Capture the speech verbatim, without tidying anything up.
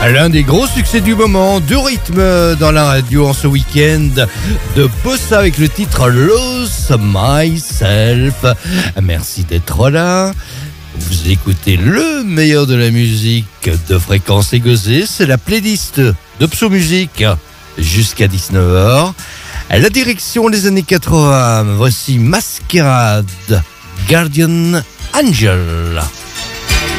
L'un des gros succès du moment, du rythme dans la radio en ce week-end, de Bossa avec le titre Lose Myself. Merci d'être là. Vous écoutez le meilleur de la musique de Fréquence Égosée, c'est la playlist de Pso Musique jusqu'à dix-neuf heures. La direction les années quatre-vingts, voici Masquerade, Guardian Angel.